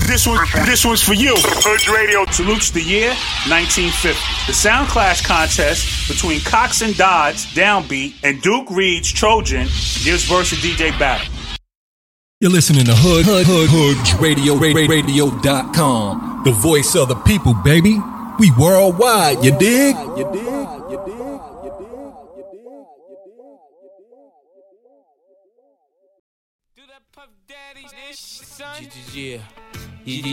This one's for you. Hood Radio salutes the year 1950. The Sound Clash contest between Cox and Dodds, Downbeat, and Duke Reed's Trojan gives versus DJ battle. You're listening to Hood Radio, radio.com. The voice of the people, baby. We worldwide, you dig? Yeah.